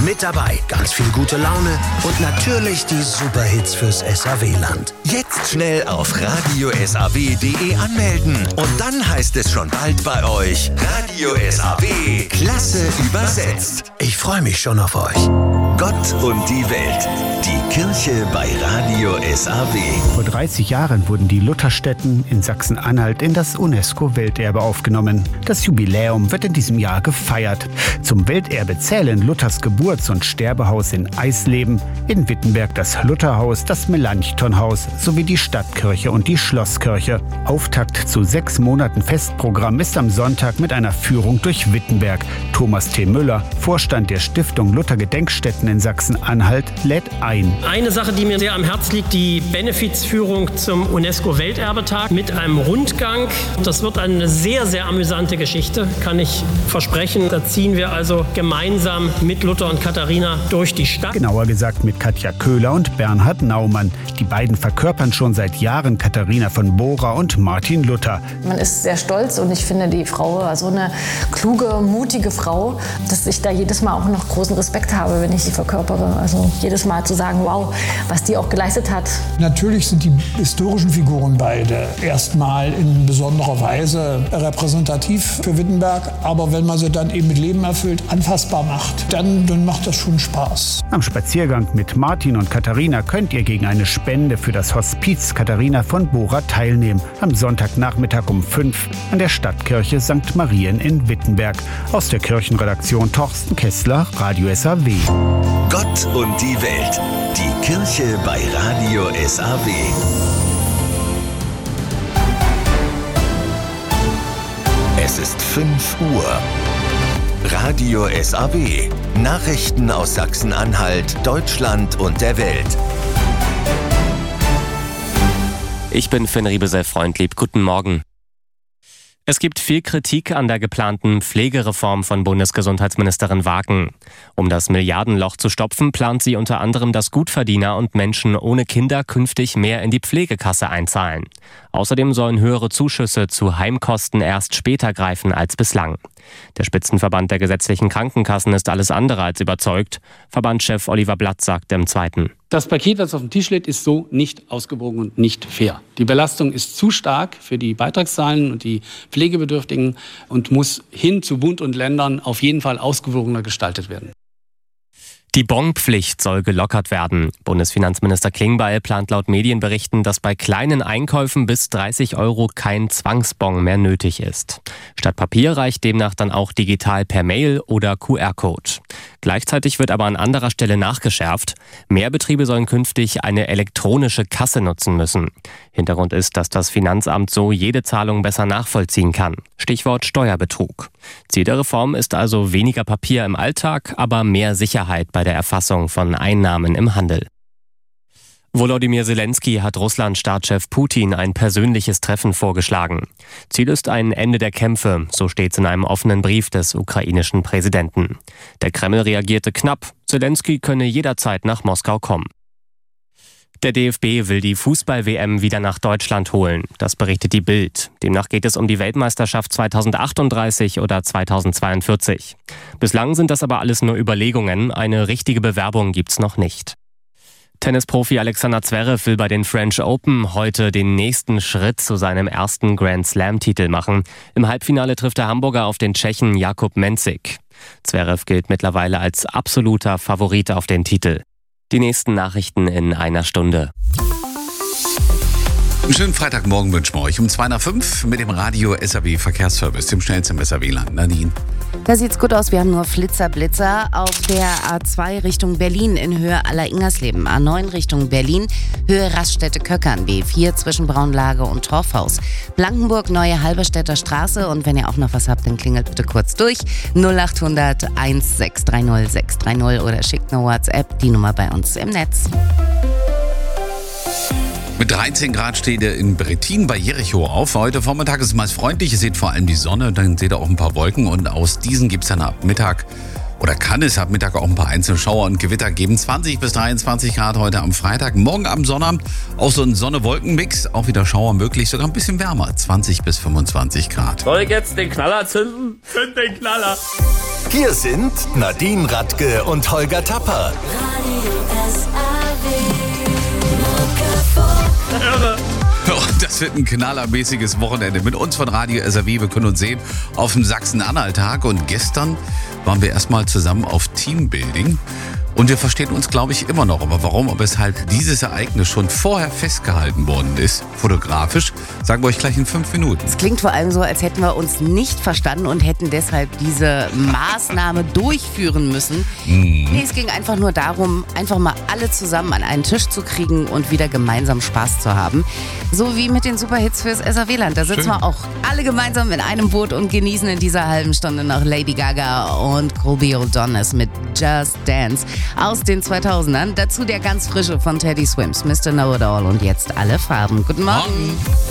Mit dabei ganz viel gute Laune und natürlich die Superhits fürs SAW-Land. Jetzt schnell auf radio-saw.de anmelden. Und dann heißt es schon bald bei euch: Radio SAW, klasse übersetzt. Ich freue mich schon auf euch. Gott und die Welt. Die Kirche bei Radio SAW. Vor 30 Jahren wurden die Lutherstätten in Sachsen-Anhalt in das UNESCO-Welterbe aufgenommen. Das Jubiläum wird in diesem Jahr gefeiert. Zum Welterbe zählen Luthers Geburts- und Sterbehaus in Eisleben, in Wittenberg das Lutherhaus, das Melanchthonhaus sowie die Stadtkirche und die Schlosskirche. Auftakt zu 6 Monaten Festprogramm ist am Sonntag mit einer Führung durch Wittenberg. Thomas T. Müller, Vorstand der Stiftung Luther Gedenkstätten in Sachsen-Anhalt, lädt ein. Eine Sache, die mir sehr am Herzen liegt, die Benefizführung zum UNESCO-Welterbetag mit einem Rundgang. Das wird eine sehr, sehr amüsante Geschichte, kann ich versprechen. Da ziehen wir also gemeinsam mit Luther und Katharina durch die Stadt. Genauer gesagt mit Katja Köhler und Bernhard Naumann. Die beiden verkörpern schon seit Jahren Katharina von Bora und Martin Luther. Man ist sehr stolz und ich finde die Frau so eine kluge, mutige Frau, dass ich da jedes Mal auch noch großen Respekt habe, wenn ich sie verkörpere. Also jedes Mal zu sagen, wow, was die auch geleistet hat. Natürlich sind die historischen Figuren beide erstmal in besonderer Weise repräsentativ für Wittenberg. Aber wenn man sie dann eben mit Leben erfüllt, anfassbar macht, dann macht das schon Spaß. Am Spaziergang mit Martin und Katharina könnt ihr gegen eine Spende für das Hospiz Katharina von Bora teilnehmen. Am Sonntagnachmittag um 5 an der Stadtkirche St. Marien in Wittenberg. Aus der Kirchenredaktion Torsten Kessler, Radio SAW. Gott und die Welt. Die Kirche bei Radio SAW. Es ist 5 Uhr. Radio SAW. Nachrichten aus Sachsen-Anhalt, Deutschland und der Welt. Ich bin Finn Riebesell-Freundlieb. Guten Morgen. Es gibt viel Kritik an der geplanten Pflegereform von Bundesgesundheitsministerin Wagen. Um das Milliardenloch zu stopfen, plant sie unter anderem, dass Gutverdiener und Menschen ohne Kinder künftig mehr in die Pflegekasse einzahlen. Außerdem sollen höhere Zuschüsse zu Heimkosten erst später greifen als bislang. Der Spitzenverband der gesetzlichen Krankenkassen ist alles andere als überzeugt. Verbandschef Oliver Blatt sagt im Zweiten: Das Paket, das auf dem Tisch liegt, ist so nicht ausgewogen und nicht fair. Die Belastung ist zu stark für die Beitragszahlen und die Pflegebedürftigen und muss hin zu Bund und Ländern auf jeden Fall ausgewogener gestaltet werden. Die Bonpflicht soll gelockert werden. Bundesfinanzminister Klingbeil plant laut Medienberichten, dass bei kleinen Einkäufen bis 30 € kein Zwangsbon mehr nötig ist. Statt Papier reicht demnach dann auch digital per Mail oder QR-Code. Gleichzeitig wird aber an anderer Stelle nachgeschärft. Mehr Betriebe sollen künftig eine elektronische Kasse nutzen müssen. Hintergrund ist, dass das Finanzamt so jede Zahlung besser nachvollziehen kann. Stichwort Steuerbetrug. Ziel der Reform ist also weniger Papier im Alltag, aber mehr Sicherheit bei der Erfassung von Einnahmen im Handel. Volodymyr Zelensky hat Russland-Staatschef Putin ein persönliches Treffen vorgeschlagen. Ziel ist ein Ende der Kämpfe, so steht's in einem offenen Brief des ukrainischen Präsidenten. Der Kreml reagierte knapp, Zelensky könne jederzeit nach Moskau kommen. Der DFB will die Fußball-WM wieder nach Deutschland holen. Das berichtet die Bild. Demnach geht es um die Weltmeisterschaft 2038 oder 2042. Bislang sind das aber alles nur Überlegungen. Eine richtige Bewerbung gibt's noch nicht. Tennisprofi Alexander Zverev will bei den French Open heute den nächsten Schritt zu seinem ersten Grand Slam-Titel machen. Im Halbfinale trifft der Hamburger auf den Tschechen Jakub Mensik. Zverev gilt mittlerweile als absoluter Favorit auf den Titel. Die nächsten Nachrichten in einer Stunde. Einen schönen Freitagmorgen wünschen wir euch um 2:05 mit dem Radio SAW Verkehrsservice, dem schnellsten SAW-Land. Nadine. Da sieht's gut aus. Wir haben nur Blitzer auf der A2 Richtung Berlin in Höhe Aller-Ingersleben. A9 Richtung Berlin, Höhe Raststätte-Köckern. B4 zwischen Braunlage und Torfhaus. Blankenburg, Neue Halberstädter Straße. Und wenn ihr auch noch was habt, dann klingelt bitte kurz durch. 0800 1630 630 oder schickt eine WhatsApp, die Nummer bei uns im Netz. Mit 13 Grad steht ihr in Brettin bei Jericho auf. Heute Vormittag ist es meist freundlich. Ihr seht vor allem die Sonne, dann seht ihr auch ein paar Wolken. Und aus diesen gibt es dann ab Mittag oder kann es ab Mittag auch ein paar einzelne Schauer und Gewitter geben. 20 bis 23 Grad heute am Freitag. Morgen am Sonnabend auch so ein Sonne-Wolken-Mix. Auch wieder Schauer möglich, sogar ein bisschen wärmer. 20 bis 25 Grad. Soll ich jetzt den Knaller zünden? Zünd den Knaller! Hier sind Nadine Radke und Holger Tapper. Oh, das wird ein knallermäßiges Wochenende mit uns von Radio SAW. Wir können uns sehen auf dem Sachsen-Anhalt-Tag. Und gestern waren wir erstmal zusammen auf Teambuilding. Und wir verstehen uns, glaube ich, immer noch. Aber warum, ob es halt dieses Ereignis schon vorher festgehalten worden ist, fotografisch, sagen wir euch gleich in 5 Minuten. Es klingt vor allem so, als hätten wir uns nicht verstanden und hätten deshalb diese Maßnahme durchführen müssen. Nee, es ging einfach nur darum, einfach mal alle zusammen an einen Tisch zu kriegen und wieder gemeinsam Spaß zu haben. So wie mit den Superhits fürs SAW-Land. Da sitzen wir auch alle gemeinsam in einem Boot und genießen in dieser halben Stunde noch Lady Gaga und Colby O'Donnell mit Just Dance aus den 2000ern. Dazu der ganz frische von Teddy Swims, Mr. Know-It-All und jetzt alle Farben. Guten Morgen.